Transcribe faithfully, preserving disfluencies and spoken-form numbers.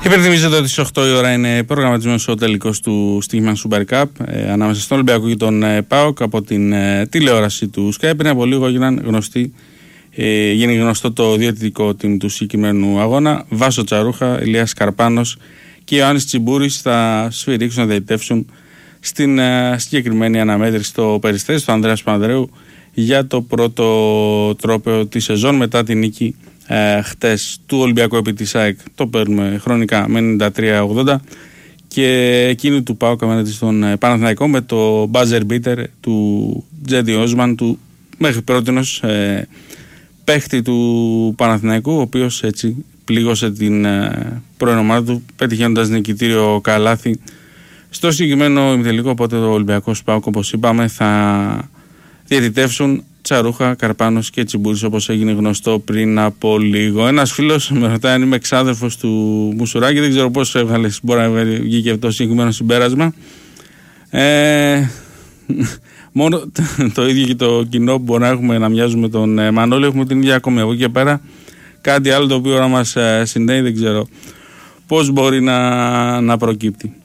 Υπενθυμίζετε ότι στις οκτώ η ώρα είναι προγραμματισμένος ο τελικός του Στοίχημαν Super Cup ε, ανάμεσα στον Ολυμπιακό και τον ε, ΠΑΟΚ από την ε, τηλεόραση του Sky. Πριν από λίγο γίνανε γνωστοί, ε, γίνει γνωστό το διαιτητικό team του συγκεκριμένου αγώνα. Βάσο Τσαρούχα, Ηλίας Καρπάνος και Ιωάννης Τσιμπούρης θα σφυρίξουν να διαιτητεύσουν στην ε, συγκεκριμένη αναμέτρηση στο Περιστέρι, στο Ανδρέας Πανδρέου, για το πρώτο τρόπαιο τη σεζόν μετά την νίκη ε, χτες του Ολυμπιακού επί της ΑΕΚ. Το παίρνουμε χρονικά με ενενήντα τρία ογδόντα και εκείνη του ΠΑΟΚ απέναντι στον ε, Παναθηναϊκό με το buzzer beater του Τζέντι Όσμαν, του μέχρι πρότινος ε, παίχτη του Παναθηναϊκού, ο οποίος έτσι πλήγωσε την ε, πρώην ομάδα του πετυχαίνοντας νικητήριο καλάθι στο συγκεκριμένο ημιτελικό. Οπότε το Ολυμπιακός ΠΑΟΚ, όπως είπαμε, θα διαιτητεύσουν Τσαρούχα, Καρπάνος και Τσιμπούρης, όπως έγινε γνωστό πριν από λίγο. Ένας φίλος με ρωτάει αν είμαι εξάδελφος του Μουσουράκη. Δεν ξέρω πώς έβγαλες, μπορεί να βγει και αυτό το συγκεκριμένο συμπέρασμα. Ε, μόνο το ίδιο και το κοινό που μπορεί να έχουμε να μοιάζουμε τον Μανώλη, έχουμε την ίδια ακόμη. Από εκεί και πέρα κάτι άλλο το οποίο να μας συνδέει δεν ξέρω πώς μπορεί να, να προκύπτει.